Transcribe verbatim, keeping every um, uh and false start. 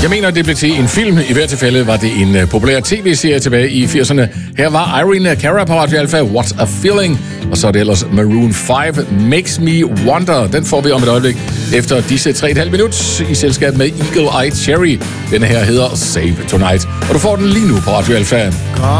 Jeg mener, det blev til en film. I hvert tilfælde var det en uh, populær tv-serie tilbage i firserne. Her var Irene Cara på Radio Alpha, What a Feeling. Og så er det ellers Maroon fem, Makes Me Wonder. Den får vi om et øjeblik efter disse tre komma fem minut i selskab med Eagle Eye Cherry. Denne her hedder Save Tonight. Og du får den lige nu på Radio Alpha.